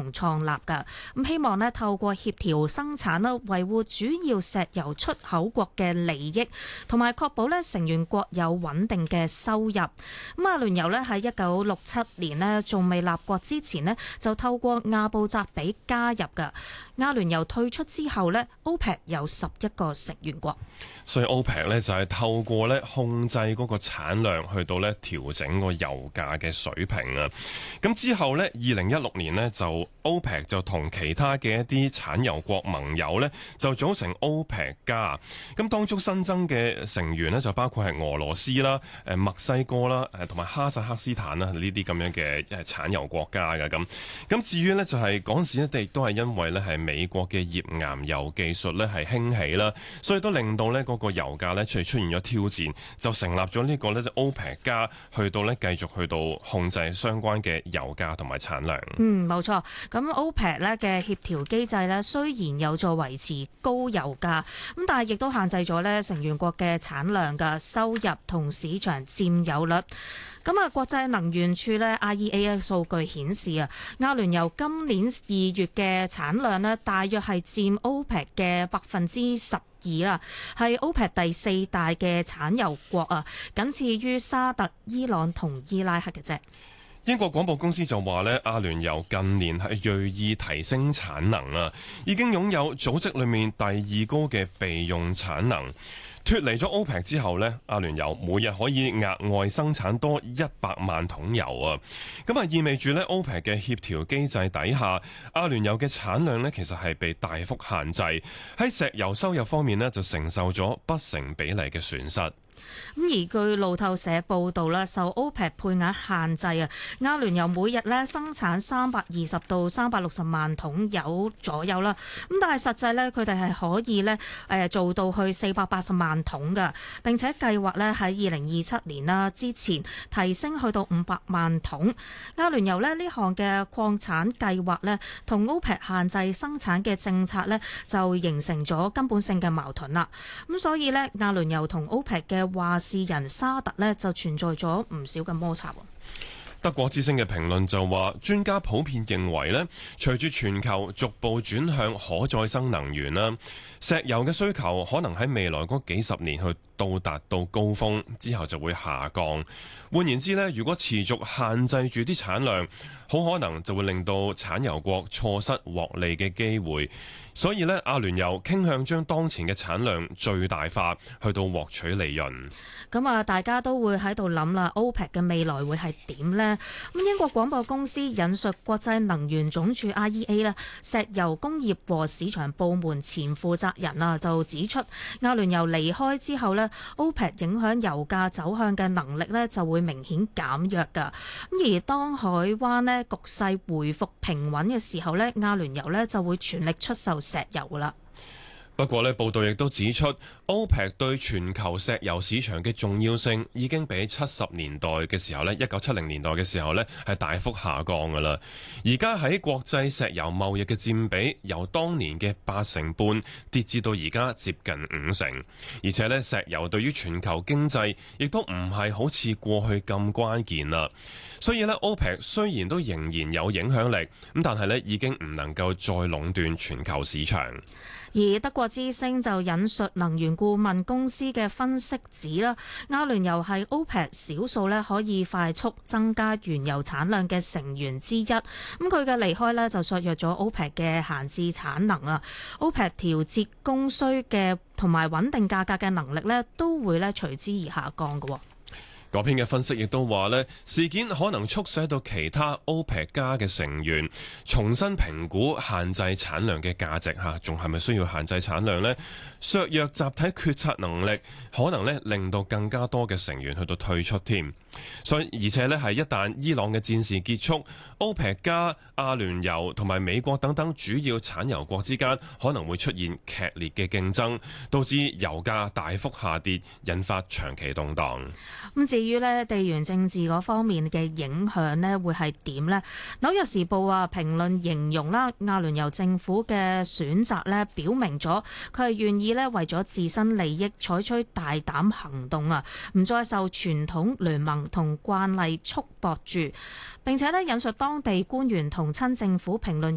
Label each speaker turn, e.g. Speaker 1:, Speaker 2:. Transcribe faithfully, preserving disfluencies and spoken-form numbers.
Speaker 1: 盟創立㗎。咁希望呢透過協調生產啦，維護主要石油出口國嘅利益，同埋確保呢成員國有穩定嘅收入。咁阿聯酋呢喺一九六七年呢仲未立國之前呢，就透過阿布扎比加入㗎。阿聯酋退出之後呢， OPEC 有十一個成員國。
Speaker 2: 所以 OPEC 咧就係透過咧控制嗰個產量，去到咧調整個油價嘅水平啊。咁之後咧，二零一六年呢，就 OPEC 就同其他嘅一啲產油國盟友咧就組成 OPEC 加。咁當中新增嘅成員呢，就包括係俄羅斯啦、誒墨西哥啦、誒同埋哈薩克斯坦啦呢啲咁樣嘅誒產油國家嘅咁。咁至於呢，就係嗰陣時咧，亦都係因為咧係美國嘅頁岩油技術咧係興起啦，所以都令到咧個油價咧出出現咗挑戰，就成立咗呢個咧就 OPEC 加，去到咧繼續去到控制相關嘅油價同埋產量。
Speaker 1: 嗯，冇錯。咁 OPEC 咧嘅協調機制咧，雖然有助維持高油價，咁但係亦都限制咗咧成員國嘅產量嘅收入同市場佔有率。咁啊，國際能源署咧 I E A 嘅數據顯示啊，阿聯酋今年二月嘅產量咧，大約係佔 OPEC 嘅百分之十二啦，係 OPEC 第四大嘅產油國啊，僅次於沙特、伊朗同伊拉克嘅啫。
Speaker 2: 英國廣播公司就話咧，阿聯酋近年係銳意提升產能啊，已經擁有組織裏面第二高嘅備用產能。脫離咗 OPEC 之後呢，阿聯酋每日可以額外生產多一百萬桶油啊！咁啊意味住呢 OPEC 嘅協調機制底下，阿聯酋嘅產量呢其實係被大幅限制，喺石油收入方面呢就承受咗不成比例嘅損失。
Speaker 1: 咁而據路透社報道啦，受 OPEC 配額限制啊，阿聯酋每日咧生產三百二十到三百六十萬桶油左右啦。咁但係實際咧，佢哋係可以咧誒做到去四百八十萬桶㗎。並且計劃咧喺二零二七年啦之前提升去到五百萬桶。阿聯酋咧呢項嘅擴產計劃咧，同 OPEC 限制生產嘅政策咧，就形成咗根本性嘅矛盾啦。咁所以咧，阿聯酋同 OPEC 嘅話事人沙特呢就存在咗唔少嘅摩擦。
Speaker 2: 德國之聲嘅評論就話，專家普遍認為呢，隨住全球逐步轉向可再生能源啦，石油嘅需求可能喺未來嗰幾十年去到達到高峰之後就會下降。換言之呢，如果持續限制住啲產量，好可能就會令到產油國錯失獲利嘅機會。所以呢，阿聯酋傾向將當前嘅產量最大化，去到獲取利潤。
Speaker 1: 咁啊，大家都會喺度諗啦 ，OPEC 嘅未來會係點呢？咁英國廣播公司引述國際能源總署 I E A 啦，石油工業和市場部門前負責人啊，就指出阿聯酋離開之後呢 OPEC 影響油價走向嘅能力呢就會明顯減弱㗎。咁而當海灣呢局勢回復平穩嘅時候呢，阿聯酋呢就會全力出售石油㗎啦。
Speaker 2: 不過呢，報道亦都指出 ，OPEC 對全球石油市場嘅重要性已經比七十年代嘅時候呢，一九七零年代嘅時候呢係大幅下降㗎啦。而家喺國際石油貿易嘅佔比由當年嘅八成半跌至到而家接近五成，而且呢，石油對於全球經濟亦都唔係好似過去咁關鍵啦。所以呢 OPEC 雖然都仍然有影響力，咁但係呢已經唔能夠再壟斷全球市場。
Speaker 1: 而德國之聲就引述能源顧問公司嘅分析指啦，阿聯酋係 OPEC 少數咧可以快速增加原油產量嘅成員之一。咁佢嘅離開咧就削弱咗 OPEC 嘅閒置產能啊。OPEC 調節供需嘅同埋穩定價格嘅能力咧都會咧隨之而下降嘅。
Speaker 2: 嗰篇嘅分析亦都話呢，事件可能促使到其他 OPEC 加嘅成員重新評估限制產量嘅價值嚇，仲係咪需要限制產量呢？削弱集體決策能力，可能呢令到更加多嘅成員去到退出添。所以而且呢係一旦伊朗嘅戰事結束 ，OPEC 加、阿聯酋同埋美國等等主要產油國之間可能會出現劇烈嘅競爭，導致油價大幅下跌，引發長期動盪。
Speaker 1: 咁至於咧地緣政治嗰方面嘅影響咧，會係點呢？紐約時報啊評論形容啦，阿聯酋政府嘅選擇咧，表明咗佢係願意咧為咗自身利益採取大膽行動啊，唔再受傳統聯盟同慣例束縛住。並且咧引述當地官員同親政府評論